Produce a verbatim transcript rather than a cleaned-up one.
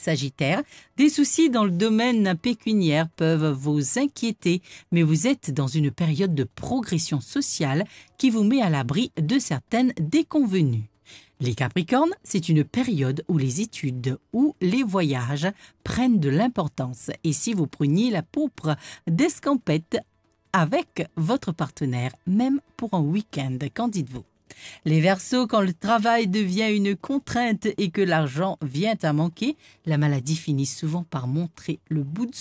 Sagittaire, des soucis dans le domaine pécuniaire peuvent vous inquiéter, mais vous êtes dans une période de progression sociale qui vous met à l'abri de certaines déconvenues. Les Capricornes, c'est une période où les études ou les voyages prennent de l'importance. Et si vous preniez la pourpre d'escampette avec votre partenaire, même pour un week-end, qu'en dites-vous? Les Verseaux, quand le travail devient une contrainte et que l'argent vient à manquer, la maladie finit souvent par montrer le bout de